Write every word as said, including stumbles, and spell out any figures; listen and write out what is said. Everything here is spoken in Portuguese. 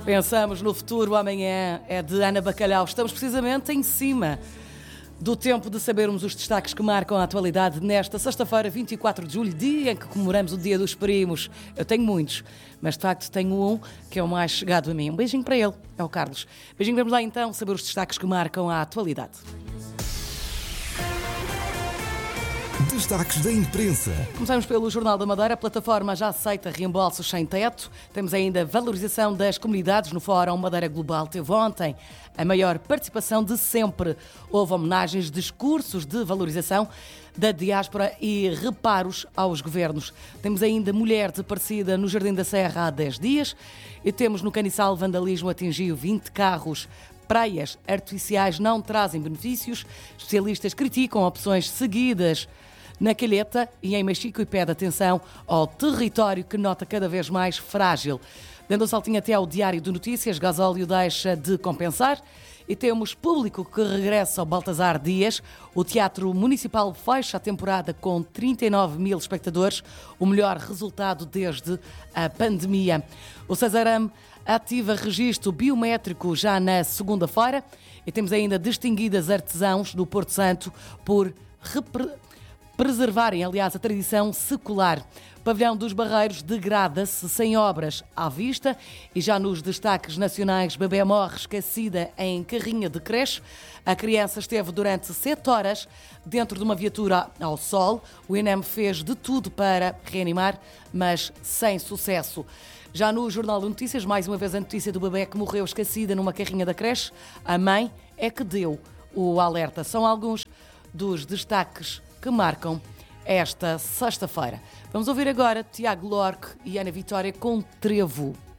Pensamos no futuro, amanhã é de Ana Bacalhau. Estamos precisamente em cima do tempo de sabermos os destaques que marcam a atualidade nesta sexta-feira, vinte e quatro de julho, dia em que comemoramos o Dia dos Primos. Eu tenho muitos, mas de facto tenho um que é o mais chegado a mim. Um beijinho para ele, é o Carlos. Beijinho, vamos lá então saber os destaques que marcam a atualidade. Destaques da imprensa. Começamos pelo Jornal da Madeira. A plataforma já aceita reembolsos sem teto. Temos ainda valorização das comunidades no Fórum Madeira Global. Teve ontem a maior participação de sempre. Houve homenagens, discursos de valorização da diáspora e reparos aos governos. Temos ainda mulher desaparecida no Jardim da Serra há dez dias e temos no Caniçal vandalismo atingiu vinte carros. Praias artificiais não trazem benefícios. Especialistas criticam opções seguidas na Calheta e em Machico e pede atenção ao território que nota cada vez mais frágil. Dando um saltinho até ao Diário de Notícias, gasóleo deixa de compensar e temos público que regressa ao Baltasar Dias. O Teatro Municipal fecha a temporada com trinta e nove mil espectadores, o melhor resultado desde a pandemia. O Cesarame ativa registro biométrico já na segunda-feira e temos ainda distinguidas artesãos do Porto Santo por repre... preservarem, aliás, a tradição secular. O pavilhão dos Barreiros degrada-se sem obras à vista e já nos destaques nacionais, bebê morre esquecida em carrinha de creche. A criança esteve durante sete horas dentro de uma viatura ao sol. O INEM fez de tudo para reanimar, mas sem sucesso. Já no Jornal de Notícias, mais uma vez a notícia do bebê que morreu esquecida numa carrinha da creche. A mãe é que deu o alerta. São alguns dos destaques que marcam esta sexta-feira. Vamos ouvir agora Tiago Lorque e Ana Vitória com Trevo.